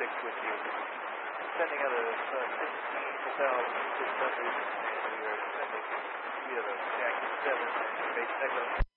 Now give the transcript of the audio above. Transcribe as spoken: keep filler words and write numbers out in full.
six with you. Sending out a uh, fifteen thousand six hundred, and we are sending via the Yankee seven and base echo.